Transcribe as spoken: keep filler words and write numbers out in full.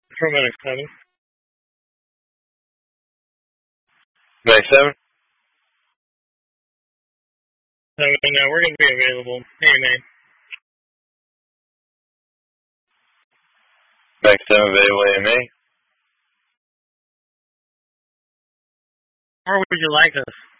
Paramedic seven. May seven? seven, uh, we're going to be available. Hey, man. May seven available A M A. Or would you like us?